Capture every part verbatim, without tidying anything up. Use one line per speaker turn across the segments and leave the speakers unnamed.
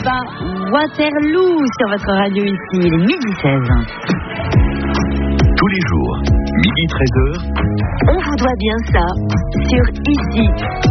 ben, Waterloo sur votre radio ici, il est midi seize.
Tous les jours, midi treize heures.
On vous doit bien ça sur Ici.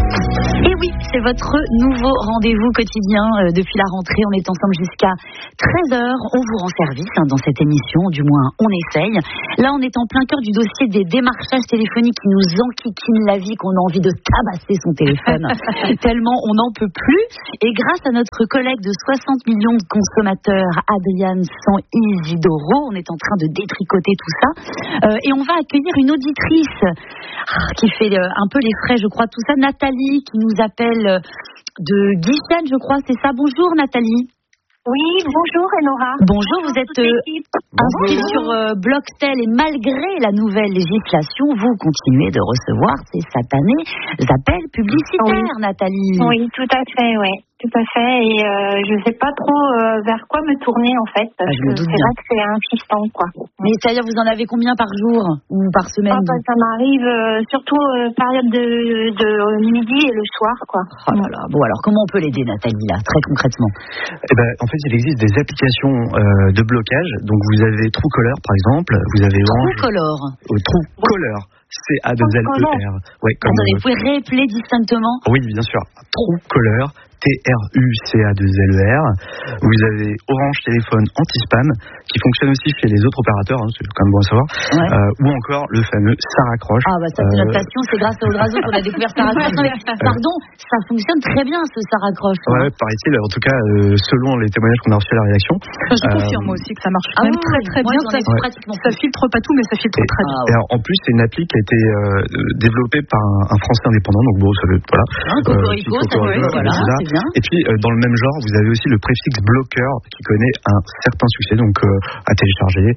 Et oui, c'est votre nouveau rendez-vous quotidien euh, depuis la rentrée. On est ensemble jusqu'à treize heures. On vous rend service hein, dans cette émission, du moins on essaye. Là, on est en plein cœur du dossier des démarchages téléphoniques qui nous enquiquinent la vie, qu'on a envie de tabasser son téléphone tellement on n'en peut plus. Et grâce à notre collègue de soixante millions de consommateurs, Adriane San Isidoro, on est en train de détricoter tout ça. Euh, et on va accueillir une auditrice ah, qui fait euh, un peu les frais, je crois, tout ça. Nathalie, qui nous appelle de Guichen, je crois, c'est ça. Bonjour Nathalie.
Oui, bonjour Enora.
Bonjour, vous êtes euh, inscrite sur euh, Blocktel et malgré la nouvelle législation, vous continuez de recevoir ces satanés appels publicitaires, oui. Nathalie.
Oui, tout à fait, oui. Tout à fait, et euh, je ne sais pas trop euh, vers quoi me tourner en fait, parce ah, que c'est bien. Vrai que c'est insistant, quoi.
Mais c'est-à-dire, vous en avez combien par jour ou par semaine?
Ah, bah, ça m'arrive euh, surtout euh, période de, de midi et le soir, quoi.
Oh là là. Bon, alors comment on peut l'aider, Nathalie, là, très concrètement?
Eh ben, en fait, il existe des applications euh, de blocage. Donc, vous avez Truecaller, par exemple. Vous avez Orange.
Truecaller.
Euh, Truecaller. C A deux L E R.
Ouais, Attendez, vous pouvez réappeler distinctement?
Oui, bien sûr. Truecaller. T R U C A deux L E R. Vous avez Orange Téléphone Anti-Spam qui fonctionne aussi chez les autres opérateurs, hein, c'est quand même bon à savoir. Ouais. Euh, ou encore le fameux Ça raccroche.
Ah bah ça c'est euh... notre passion, c'est grâce à Odrazo qu'on a découvert Ça raccroche. Pardon, ça fonctionne très bien ce Ça raccroche.
Ouais, hein. Paraît-il, en tout cas euh, selon les témoignages qu'on a reçus à la rédaction.
Je euh... confirme moi aussi que ça marche ah, même très très bien. Ça, ouais. pratiquement. Ça filtre pas tout, mais ça filtre et, très bien.
Et alors, en plus, c'est une appli qui a été euh, développée par un, un Français indépendant, donc bon, ça veut voilà.
Un Cocorico, ça veut voilà, c'est bien.
Et puis euh, dans le même genre, vous avez aussi le préfixe bloqueur qui connaît un certain succès, donc euh, à télécharger.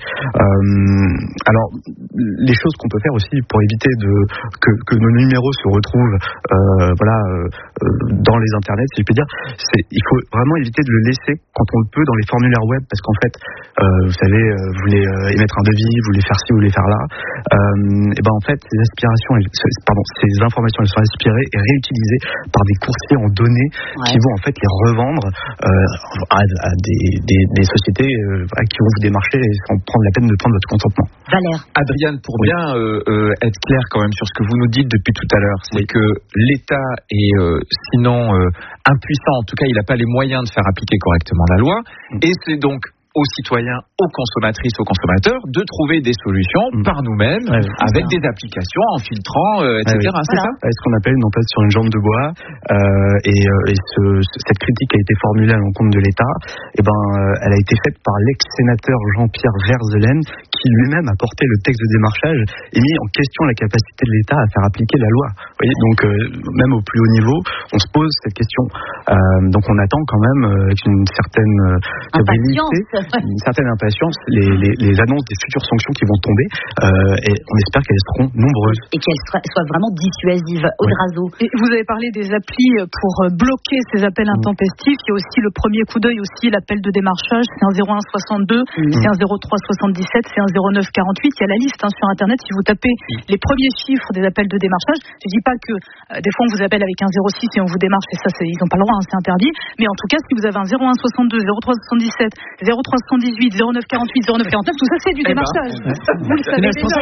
Euh, alors, les choses qu'on peut faire aussi pour éviter de que, que nos numéros se retrouvent, euh, voilà, euh, dans les internets, si je peux dire, c'est il faut vraiment éviter de le laisser quand on le peut dans les formulaires web, parce qu'en fait, euh, vous savez, euh, vous voulez euh, émettre un devis, vous voulez faire ci, vous voulez faire là, euh, et ben en fait, ces aspirations, pardon, ces informations, elles sont aspirées et réutilisées par des coursiers en données ouais. qui vont en fait les revendre euh, à, à des, des, des sociétés euh, qui vont vous démarcher sans prendre la peine de prendre votre consentement.
Valère.
Adriane, pour oui. bien euh, euh, être clair quand même sur ce que vous nous dites depuis tout à l'heure, c'est oui. que l'État est euh, sinon euh, impuissant, en tout cas il n'a pas les moyens de faire appliquer correctement la loi, mmh. et c'est donc aux citoyens, aux consommatrices, aux consommateurs de trouver des solutions mmh. par nous-mêmes ouais, avec ça. Des applications en filtrant, euh, et cetera.
Ah, oui.
C'est
voilà.
ça.
Ce qu'on appelle une emprise sur une jambe de bois. Euh, et euh, et ce, cette critique a été formulée à l'encontre de l'État. Et ben, euh, elle a été faite par l'ex-sénateur Jean-Pierre Verzelen, qui lui-même a porté le texte de démarchage et mis en question la capacité de l'État à faire appliquer la loi. Vous voyez, donc euh, même au plus haut niveau, on se pose cette question. Euh, donc on attend quand même euh, avec une certaine euh, fébrilité, une certaine impatience, les, les, les annonces des futures sanctions qui vont tomber, euh, et on espère qu'elles seront nombreuses.
Et qu'elles soient, soient vraiment dissuasives. Odrazo.
Et vous avez parlé des applis pour bloquer ces appels intempestifs. Il y a aussi le premier coup d'œil, aussi l'appel de démarchage. C'est un zéro un soixante-deux, mmh. c'est un zéro trois soixante-dix-sept, c'est un zéro neuf quarante-huit. Il y a la liste hein, sur Internet. Si vous tapez mmh. les premiers chiffres des appels de démarchage, je ne dis pas que euh, des fois on vous appelle avec un zéro six et on vous démarche, et ça ils n'ont pas le droit, hein, c'est interdit. Mais en tout cas, si vous avez un zéro un soixante-deux, zéro trois soixante-dix-sept, zéro trois soixante-dix-huit, zéro neuf quarante-huit, zéro neuf quarante-neuf, tout ça c'est du démarchage.
Vous le savez déjà.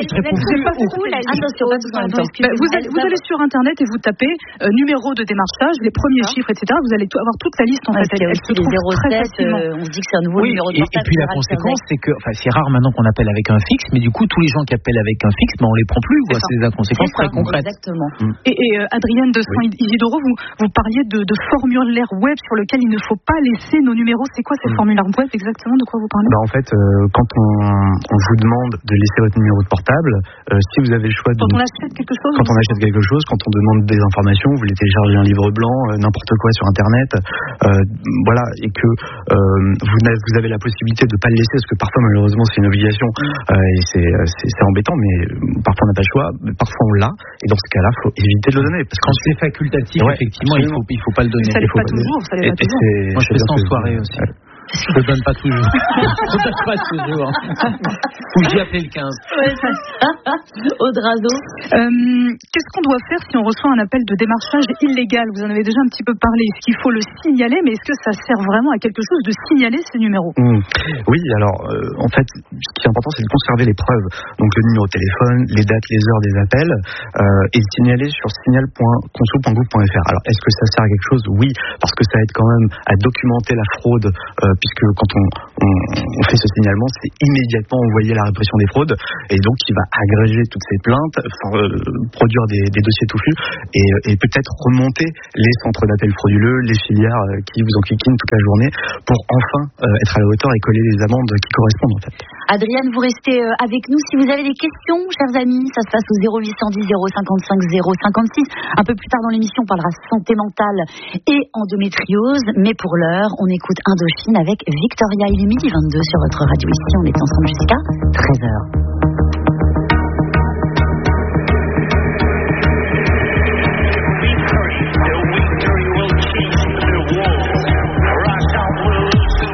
Vous allez, vous allez sur Internet et vous tapez euh, numéro de démarchage, les premiers ah. chiffres, et cetera. Vous allez avoir toute la liste en
ouais,
fait.
Elle, elle se trouve très facilement. Euh, on se dit que c'est un nouveau
oui,
numéro de
et,
portable.
Et puis la conséquence, c'est que, enfin, c'est rare maintenant qu'on appelle avec un fixe, mais du coup, tous les gens qui appellent avec un fixe, ben, on les prend plus. C'est, c'est des conséquences très concrètes.
Exactement.
Mm. Et, et euh, Adriane de San Isidoro, vous, vous parliez de, de formulaire web sur lequel il ne faut pas laisser nos numéros. C'est quoi ces mm. formulaires web exactement? De quoi vous parlez?
Bah, en fait, euh, quand on, on vous demande de laisser votre numéro de portable, euh, si vous avez le choix de...
Quand on achète quelque chose
Quand on achète quelque chose, quand on demande des informations, vous voulez télécharger un livre blanc, euh, n'importe quoi sur Internet, euh, voilà, et que euh, vous, avez, vous avez la possibilité de ne pas le laisser, parce que parfois, malheureusement, c'est une obligation, euh, et c'est, c'est, c'est embêtant, mais parfois on n'a pas le choix, mais parfois on l'a, et dans ce cas-là, il faut éviter de le donner. Parce que
quand c'est facultatif, ouais, effectivement, il ne faut, il faut pas le donner.
Ça l'est pas, pas toujours, ça l'est pas toujours.
Moi, je fais ça en soirée aussi. Ouais. Je ne donne pas toujours. Je ne donne pas toujours. Ou j'ai appelé le quinze.
Ouais, Audrazo.
Euh, qu'est-ce qu'on doit faire si on reçoit un appel de démarchage illégal? Vous en avez déjà un petit peu parlé. Est-ce qu'il faut le signaler? Mais est-ce que ça sert vraiment à quelque chose de signaler ces numéros?
mmh. Oui, alors euh, en fait, ce qui est important, c'est de conserver les preuves. Donc le numéro de téléphone, les dates, les heures des appels, euh, et signaler sur signal point conso point gouv point f r. Alors est-ce que ça sert à quelque chose? Oui, parce que ça aide quand même à documenter la fraude, euh, puisque quand on, on, on fait ce signalement, c'est immédiatement envoyer la répression des fraudes, et donc qui va agréger toutes ces plaintes, enfin, euh, produire des, des dossiers touffus, et, et peut-être remonter les centres d'appel frauduleux, les filières euh, qui vous enquiquinent toute la journée, pour enfin euh, être à la hauteur et coller les amendes qui correspondent en fait.
Adriane, vous restez avec nous. Si vous avez des questions, chers amis, ça se passe au zéro huit cent dix zéro cinquante-cinq zéro cinquante-six. Un peu plus tard dans l'émission, on parlera santé mentale et endométriose. Mais pour l'heure, on écoute Indochine avec Victoria. Il est midi vingt-deux sur votre radio ici. On est ensemble jusqu'à treize heures.